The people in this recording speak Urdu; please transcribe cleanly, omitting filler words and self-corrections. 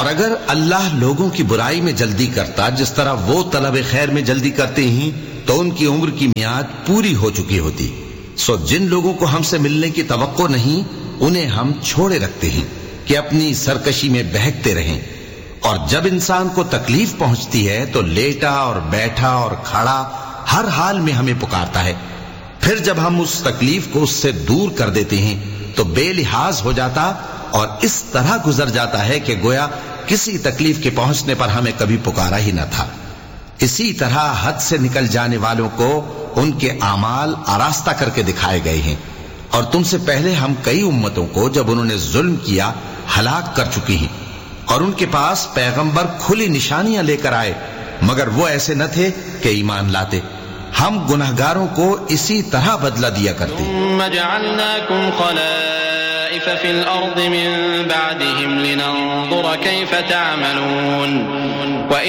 اور اگر اللہ لوگوں کی برائی میں جلدی کرتا جس طرح وہ طلب خیر میں جلدی کرتے ہیں تو ان کی عمر کی میعاد پوری ہو چکی ہوتی. سو جن لوگوں کو ہم سے ملنے کی توقع نہیں انہیں ہم چھوڑے رکھتے ہیں کہ اپنی سرکشی میں بہکتے رہیں. اور جب انسان کو تکلیف پہنچتی ہے تو لیٹا اور بیٹھا اور کھڑا ہر حال میں ہمیں پکارتا ہے. پھر جب ہم اس تکلیف کو اس سے دور کر دیتے ہیں تو بے لحاظ ہو جاتا اور اس طرح گزر جاتا ہے کہ گویا کسی تکلیف کے پہنچنے پر ہمیں کبھی پکارا ہی نہ تھا. اسی طرح حد سے نکل جانے والوں کو ان کے اعمال آراستہ کر کے دکھائے گئے ہیں. اور تم سے پہلے ہم کئی امتوں کو جب انہوں نے ظلم کیا ہلاک کر چکی ہیں. اور ان کے پاس پیغمبر کھلی نشانیاں لے کر آئے مگر وہ ایسے نہ تھے کہ ایمان لاتے. ہم گنہگاروں کو اسی طرح بدلہ دیا کرتے. ثم جعلناكم خلائف في الأرض من بعدهم لننظر كيف تعملون